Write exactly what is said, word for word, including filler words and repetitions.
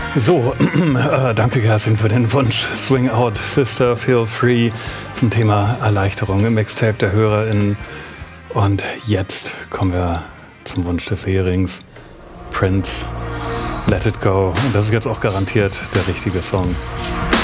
So, äh, danke Kerstin für den Wunsch. Swing Out, Sister, Feel Free zum Thema Erleichterung im Mixtape der HörerInnen. Und jetzt kommen wir zum Wunsch des Herings. Prince, Let It Go. Und das ist jetzt auch garantiert der richtige Song.